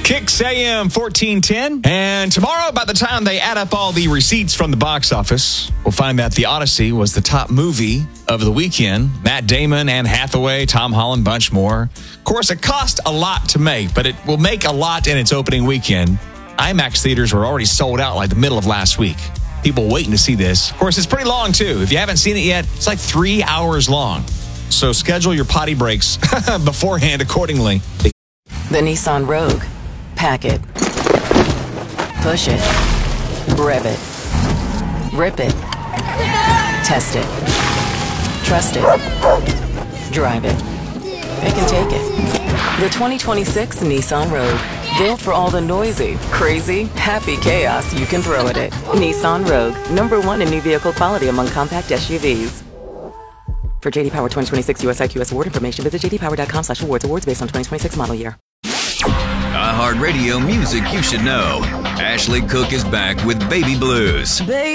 Kicks AM 1410. And tomorrow, by the time they add up all the receipts from the box office, we'll find that The Odyssey was the top movie of the weekend. Matt Damon, Anne Hathaway, Tom Holland, bunch more. Of course, it cost a lot to make, but it will make a lot in its opening weekend. IMAX theaters were already sold out like the middle of last week. People waiting to see this. Of course, it's pretty long, too. If you haven't seen it yet, it's like 3 hours long. So schedule your potty breaks beforehand accordingly. The Nissan Rogue. Pack it. Push it. Rev it. Rip it. Test it. Trust it. Drive it. It can take it. The 2026 Nissan Rogue. Built for all the noisy, crazy, happy chaos you can throw at it. Nissan Rogue. #1 in new vehicle quality among compact SUVs. For JD Power 2026 US IQS award information, visit jdpower.com/awards. Awards based on 2026 model year. iHeartRadio music you should know. Ashley Cook is back with Baby Blues. Baby.